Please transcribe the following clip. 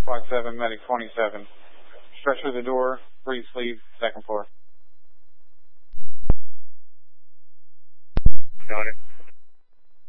Squad 7, Medic 27. Stretcher the door, free sleeve, second floor. Got it.